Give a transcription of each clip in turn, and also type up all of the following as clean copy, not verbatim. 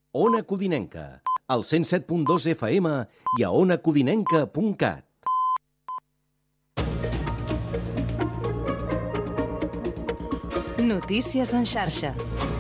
Ona Codinenca, al 107.2 FM i a onacodinenca.cat. Notícies en xarxa.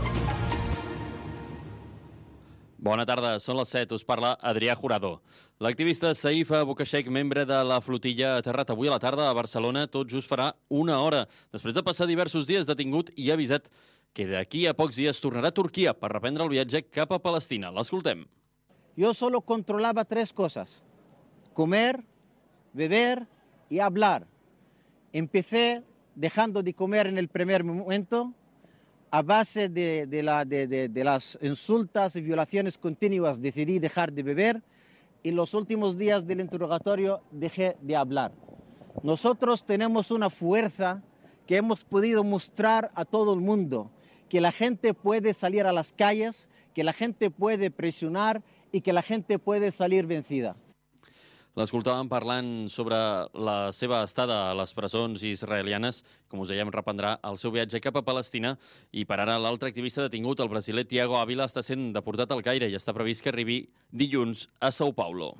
Bona tarda, són les 7, us parla Adrià Jurado. L'activista Saifa Bukashek, membre de la flotilla, ha aterrat avui a la tarda a Barcelona, tot just farà una hora. Després de passar diversos dies detingut i ha avisat que d'aquí a pocs dies tornarà a Turquia per reprendre el viatge cap a Palestina. L'escoltem. Yo solo controlaba 3 cosas: comer, beber y hablar. Empecé dejando de comer en el primer momento, a base de las insultas y violaciones continuas decidí dejar de beber y los últimos días del interrogatorio dejé de hablar. Nosotros tenemos una fuerza que hemos podido mostrar a todo el mundo, que la gente puede salir a las calles, que la gente puede presionar y que la gente puede salir vencida. L'escoltàvem parlant sobre la seva estada a les presons israelianes. Com us dèiem, reprendrà el seu viatge cap a Palestina i per ara l'altre activista detingut, el brasiler Thiago Ávila, està sent deportat al Caire i està previst que arribi dilluns a São Paulo.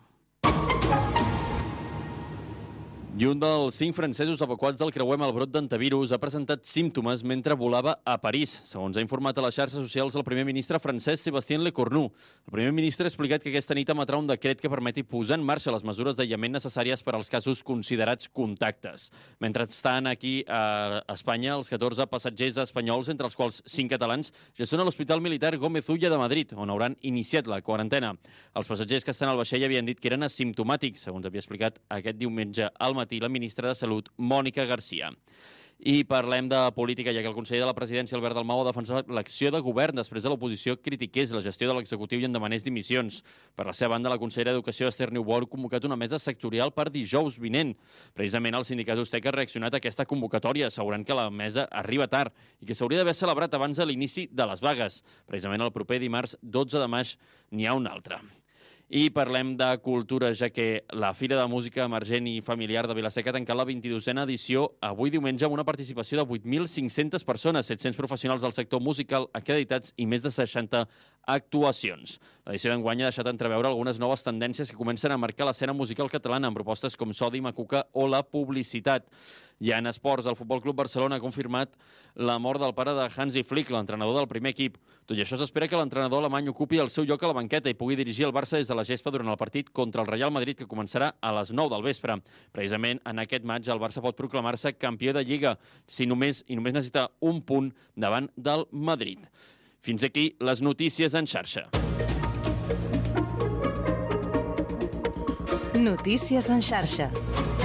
I un dels 5 francesos evacuats del creuer Malbrot d'antivirus ha presentat símptomes mentre volava a París. Segons ha informat a les xarxes socials el primer ministre francès Sébastien Lecornu. El primer ministre ha explicat que aquesta nit emetrà un decret que permeti posar en marxa les mesures d'aïllament necessàries per als casos considerats contactes. Mentrestant, aquí a Espanya, els 14 passatgers espanyols, entre els quals 5 catalans, ja són a l'Hospital Militar Gómez Ulla de Madrid, on hauran iniciat la quarantena. Els passatgers que estan al vaixell havien dit que eren asimptomàtics, segons havia explicat aquest diumenge al matí la ministra de Salut, Mònica Garcia. I parlem de política, ja que el conseller de la presidència, Albert Dalmau, ha defensat l'acció de govern després de l'oposició critiqués la gestió de l'executiu i en demanés dimissions. Per la seva banda, la consellera d'Educació, Esther Niubó, ha convocat una mesa sectorial per dijous vinent. Precisament el sindicat Ustec ha reaccionat a aquesta convocatòria, assegurant que la mesa arriba tard i que s'hauria d'haver celebrat abans de l'inici de les vagues. Precisament el proper dimarts 12 de maig n'hi ha una altra. I parlem de cultura, ja que la Fira de Música Emergent i Familiar de Vila-seca ha tancat la 22a edició avui diumenge amb una participació de 8.500 persones, 700 professionals del sector musical acreditats i més de 60 actuacions. L'edició d'enguany ha deixat entreveure algunes noves tendències que comencen a marcar l'escena musical catalana amb propostes com Sodi, Macuca o la publicitat. I en esports, el Futbol Club Barcelona ha confirmat la mort del pare de Hansi Flick, l'entrenador del primer equip. Tot i això, s'espera que l'entrenador alemany ocupi el seu lloc a la banqueta i pugui dirigir el Barça des de la gespa durant el partit contra el Real Madrid, que començarà a les 9 del vespre. Precisament en aquest maig el Barça pot proclamar-se campió de Lliga si només necessita un punt davant del Madrid. Fins aquí les notícies en xarxa. Notícies en xarxa.